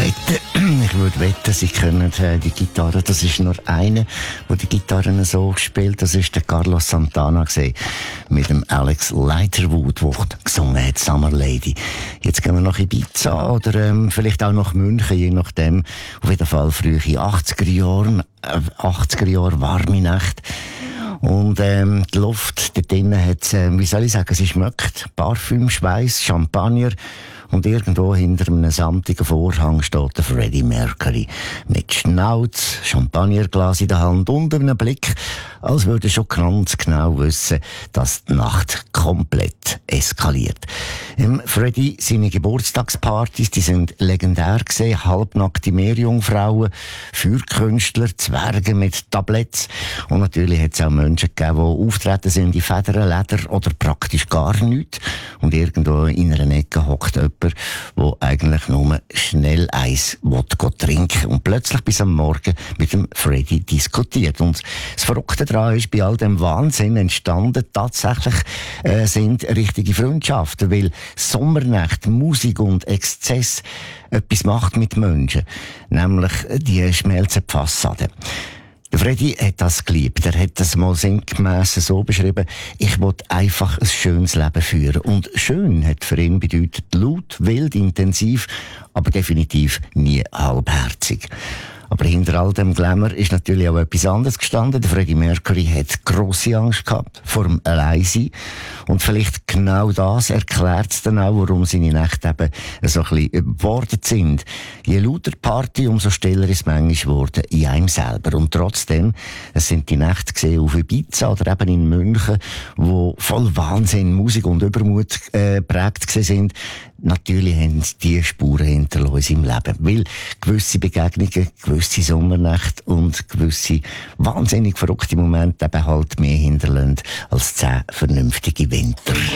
würde wetten, Sie kennen die Gitarre. Das ist nur einer, der die Gitarren so spielt. Das ist der Carlos Santana gewesen, mit dem Alex Leiterwood, der gesungen hat, Summer Lady. Jetzt gehen wir nach Ibiza oder vielleicht auch nach München, je nachdem. Auf jeden Fall frühe 80er Jahre, warme Nacht. Und die Luft dort drinnen hat, wie soll ich sagen, sie schmeckt Parfüm, Schweiß, Champagner. Und irgendwo hinter einem samtigen Vorhang steht der Freddie Mercury. Mit Schnauz, Champagnerglas in der Hand und einem Blick, als würde er schon ganz genau wissen, dass die Nacht komplett eskaliert. Freddie, seine Geburtstagspartys, die sind legendär gewesen. Halbnackte Meerjungfrauen, Feuerkünstler, Zwerge mit Tabletts. Und natürlich hat es auch Menschen gegeben, die auftreten sind in Federn, Leder oder praktisch gar nichts. Und irgendwo in einer Ecke hockt jemand, der eigentlich nur schnell eins trinken und plötzlich bis am Morgen mit dem Freddie diskutiert. Und das Verrückte daran ist, bei all dem Wahnsinn entstanden tatsächlich sind richtige Freundschaften, weil Sommernächte, Musik und Exzess etwas macht mit Menschen, nämlich die schmelzen die Fassade. Der Freddie hat das geliebt. Er hat das mal sinngemäss so beschrieben: ich will einfach ein schönes Leben führen. Und schön hat für ihn bedeutet laut, wild, intensiv, aber definitiv nie halbherzig. Aber hinter all dem Glamour ist natürlich auch etwas anderes gestanden. Der Freddie Mercury hat grosse Angst gehabt vor dem Alleinsein. Und vielleicht genau das erklärt es dann auch, warum seine Nächte eben so ein bisschen überbordet sind. Je lauter die Party, umso stiller ist es manchmal geworden in einem selber. Und trotzdem, es sind die Nächte gesehen auf Ibiza oder eben in München, wo voll Wahnsinn, Musik und Übermut prägt sind. Natürlich haben die Spuren hinterlassen im Leben. Weil gewisse Begegnungen, gewisse Sommernächte und gewisse wahnsinnig verrückte Momente eben halt mehr hinterlassen als 10 vernünftige Winter.